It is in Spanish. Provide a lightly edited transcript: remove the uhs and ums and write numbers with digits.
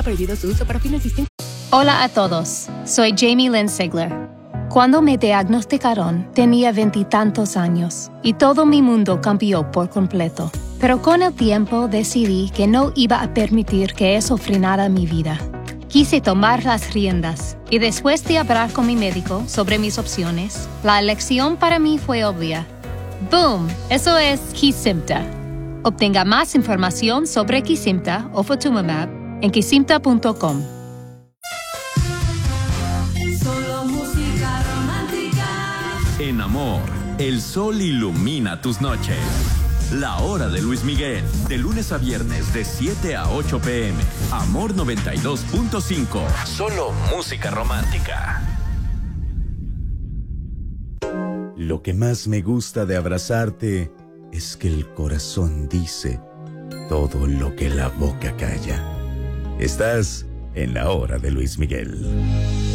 Prohibido su uso para fines distintos. Hola a todos, soy Jamie Lynn Sigler. Cuando me diagnosticaron, tenía 20 y tantos años y todo mi mundo cambió por completo. Pero con el tiempo decidí que no iba a permitir que eso frenara mi vida. Quise tomar las riendas y después de hablar con mi médico sobre mis opciones, la elección para mí fue obvia. ¡Boom! Eso es Kesimpta. Obtenga más información sobre Kesimpta o Ofatumumab en kesimpta.com. Solo música romántica. En Amor, el sol ilumina tus noches. La hora de Luis Miguel, de lunes a viernes de 7 a 8 p.m. Amor 92.5. Solo música romántica. Lo que más me gusta de abrazarte es que el corazón dice todo lo que la boca calla. Estás en la hora de Luis Miguel.